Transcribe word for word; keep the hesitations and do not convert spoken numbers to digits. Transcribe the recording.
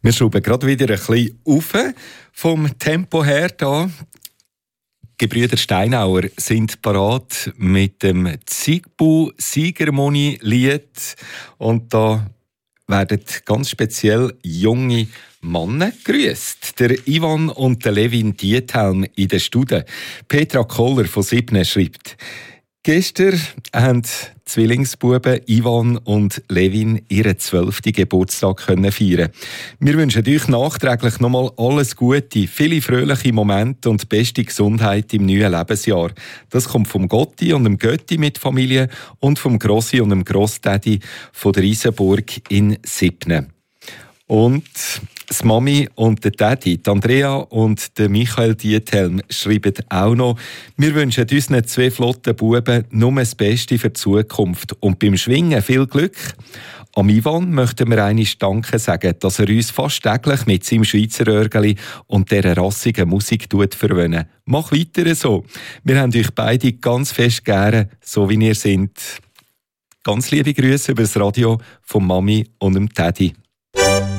Wir schrauben gerade wieder ein bisschen auf vom Tempo her da. Gebrüder Steinauer sind parat mit dem Zigbu-Siegermoni-Lied. Und da werden ganz speziell junge Männer grüßt. Der Ivan und der Levin Diethelm in der Stude. Petra Koller von Sibne schreibt: Gestern haben die Zwillingsbuben Ivan und Levin ihren zwölften Geburtstag feiern können. Wir wünschen euch nachträglich nochmal alles Gute, viele fröhliche Momente und beste Gesundheit im neuen Lebensjahr. Das kommt vom Gotti und dem Götti mit Familie und vom Grossi und dem Grossdaddy von der Isenburg in Sibne. Und die Mami und der Daddy, die Andrea und der Michael Diethelm, schreiben auch noch: Wir wünschen unseren zwei flotten Buben nur das Beste für die Zukunft. Und beim Schwingen viel Glück. Am Ivan möchten wir einmal Danke sagen, dass er uns fast täglich mit seinem Schweizer Örgeli und dieser rassigen Musik verwöhnen. Mach weiter so. Wir haben euch beide ganz fest gerne, so wie ihr seid. Ganz liebe Grüße über das Radio von Mami und dem Daddy.